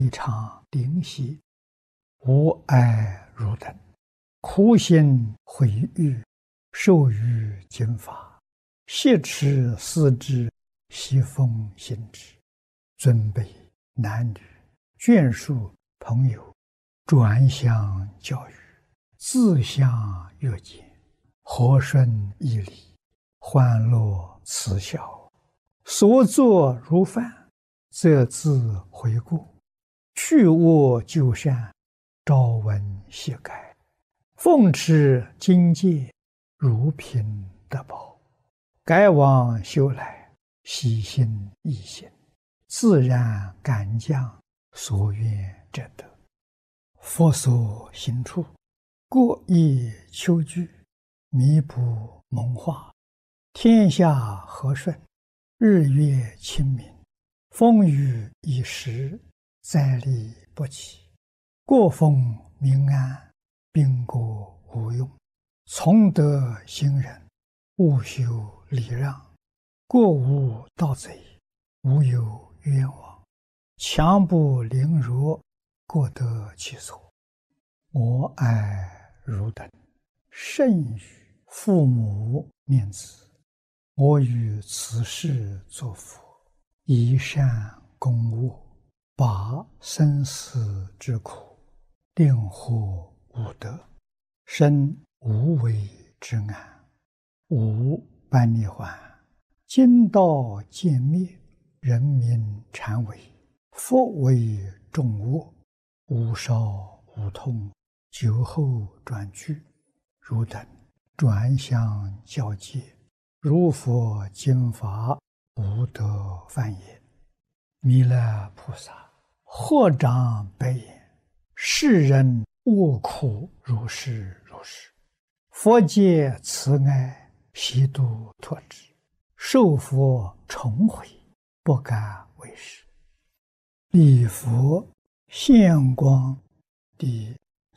一场灵犀，无碍如等，苦心毁誉，受于经法，挟持四肢，悉奉行之。尊卑男女，眷属朋友，转相教育，自相约见，和顺义理，欢乐慈孝，所作如饭，则自回顾，去恶就善，朝闻夕改，奉持经戒，如凭得宝，改往修来，喜心易行，自然感降，所愿者得。佛所行处，各宜求具，弥补蒙化，天下和顺，日月清明，风雨已时，灾利不起，国风民安，兵国无用，从德行仁，务修礼让，国无盗贼，无有冤枉，强不凌弱，各得其所。我爱汝等，甚于父母念子，我于此世作佛，以善攻恶，拔生死之苦，令获无得，生无为之安，无般涅槃，经道渐灭，人民禅为，佛为众恶，无少无痛，酒后转句，汝等转相教戒，如佛经法，不得犯也。弥勒菩萨合掌白言：世人恶苦如是如是，佛界慈爱，悉度脱之，受佛重回，不敢为是。礼佛现光第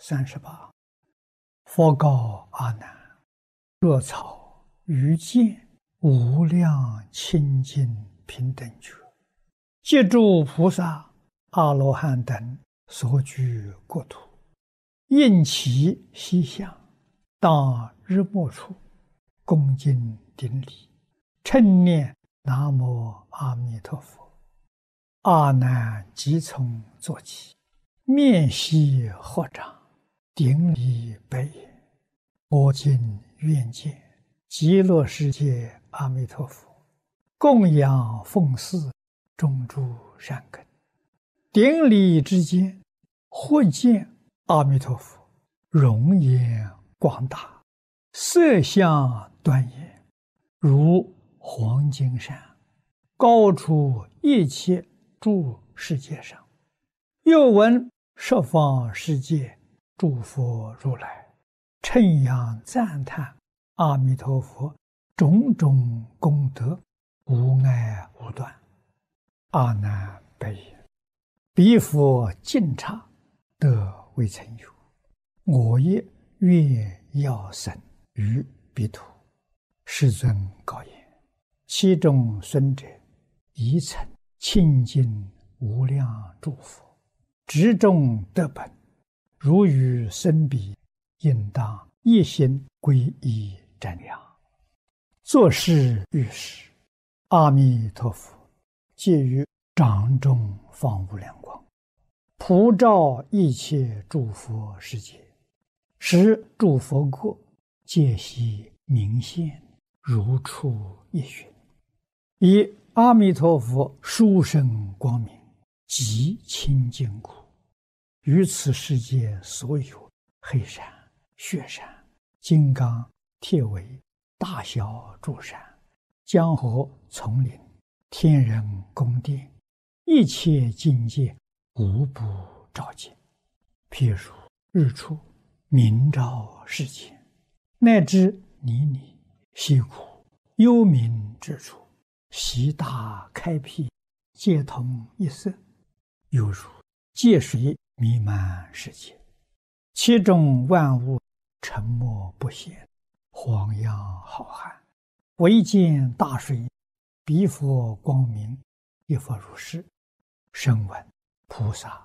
38。佛告阿难：若草于见无量清净平等觉，借诸菩萨、阿罗汉等所居国土，应其西向，当日暮处，恭敬顶礼，称念南无阿弥陀佛。阿难即从坐起，面悉合掌，顶礼白言：我今愿见极乐世界阿弥陀佛，供养奉祀，种诸善根。顶礼之间，或见阿弥陀佛容颜广大，色相端严，如黄金山，高出一切诸世界上。又闻十方世界诸佛如来称扬赞叹阿弥陀佛种种功德，无碍无断。阿难白言：彼佛净刹，得未曾有，我也愿要生于彼土。世尊告言：其中孙者，宜曾清净无量诸佛，执众得本，如与生彼，应当一心皈依瞻仰。作是遇事，阿弥陀佛借于掌中放无量光，普照一切诸佛世界，使诸佛国皆悉明现，如出一寻。以阿弥陀佛殊胜光明，极清净故，于此世界所有黑山、雪山、金刚、铁围、大小诸山、江河、丛林、天人宫殿，一切境界无不照见。譬如日出明照世间，乃至泥泞、溪谷、幽冥之处，悉大开辟，皆同一色，犹如界水弥漫世界，其中万物沉默不显，荒洋浩瀚，唯见大水，彼佛光明，亦复如是。声闻、菩萨、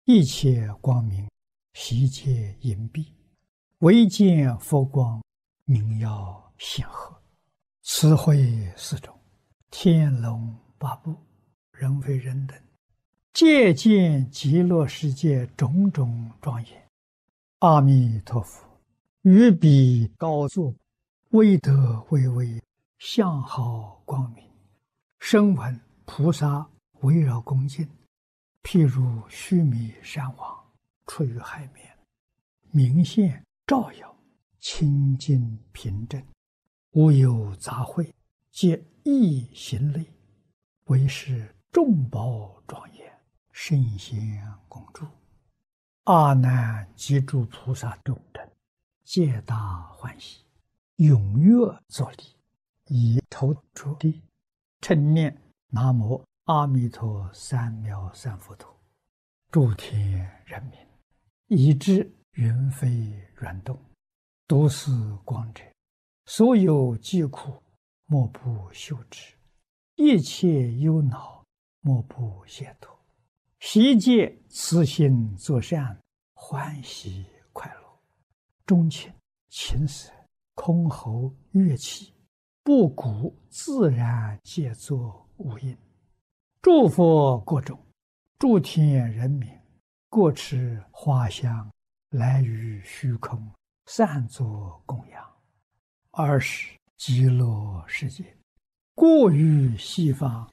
一切光明悉皆隐蔽，唯见佛光明耀显赫。此会四种，天龙八部，人非人等，皆见极乐世界种种庄严。阿弥陀佛于彼高坐，威德巍巍，相好光明，声闻菩萨围绕恭敬，譬如须弥山王出于海面，明现照耀，清净平正，无有杂秽，皆一行类，为是众宝庄严，圣贤共住。阿难及诸菩萨众等，皆大欢喜，踊跃作礼，以头着地，称念南无阿弥陀三藐三佛陀。诸天人民，以至云飞软动，都是光者，所有疾苦，莫不休止；一切忧恼，莫不解脱。悉皆慈心作善，欢喜快乐。钟磬、琴瑟、箜篌、乐器，不鼓自然皆作无音。诸佛国中，诸天人民，各持花香，来于虚空，散作供养。尔时极乐世界，过于西方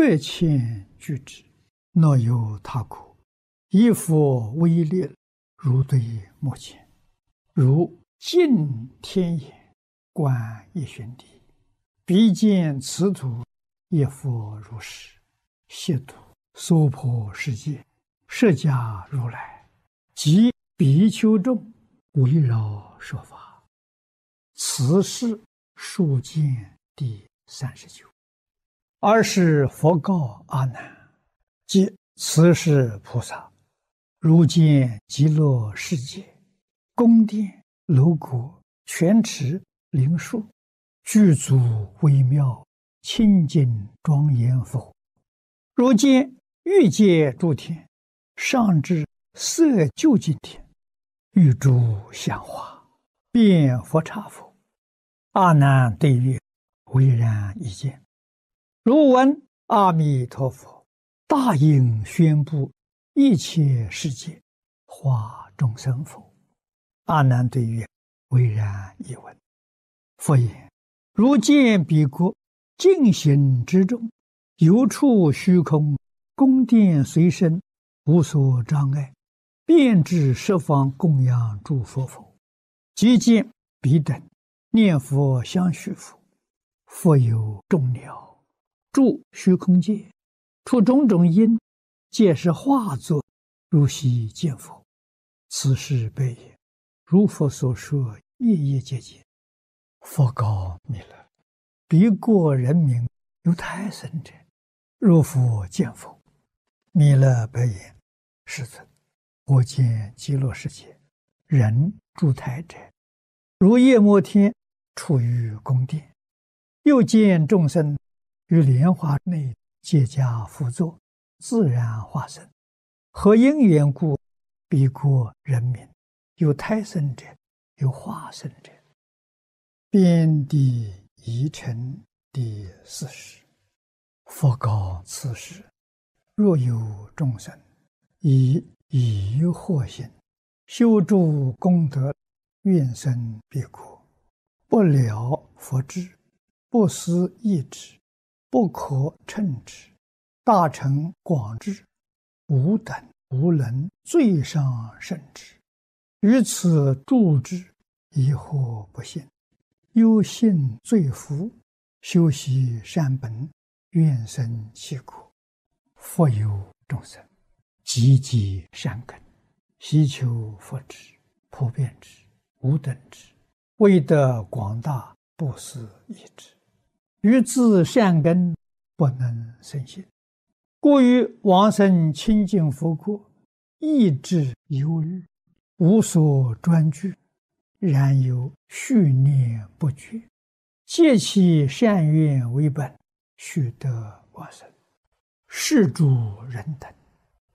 8,000俱胝，若有他国，以佛威力，如对目前，如镜天眼，观一旬地，彼见此土，一佛如是，悉土娑婆世界，释迦如来及比丘众，围绕说法。此是数见第39。尔时佛告阿难：即此是菩萨，如见极乐世界，宫殿楼阁、泉池灵树，具足微妙，清净庄严佛。如见欲界诸天，上至色究竟天，欲诸香花，遍佛刹佛。阿难对曰：唯然一见。如闻阿弥陀佛大应宣布一切世界，化众生否？阿难对曰：唯然一闻。佛言：如见彼国净行之中，有处虚空，宫殿随身，无所障碍，遍至十方供养诸佛否？即见彼等念佛相续佛，佛有众鸟住虚空界，出种种因，皆是化作，如昔见佛。此事悲也。如佛所说，夜夜皆见。佛告弥勒：彼国人民有胎生者，若复见佛。弥勒白言：世尊，我见极乐世界人住胎者，如夜摩天处于宫殿，又见众生于莲花内皆加趺坐，自然化身。何因缘故？彼国人民有胎生者，有化身者。遍地疑尘第40。佛告此时：若有众生以疑惑心修诸功德，愿生彼国，不了佛智，不思议之，不可称之，大乘广智，无等无能，最上甚至。于此住之，疑惑不信，忧信罪福，修习善本，愿生其国。佛有众生，积极善根，希求佛智，普遍之，无等之，为得广大，不思议之。于自善根不能生信，故于往生清净佛国，意志忧虑，无所专具，然有续念不绝，借其善愿为本，须得往生。是诸人等，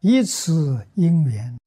以此因缘，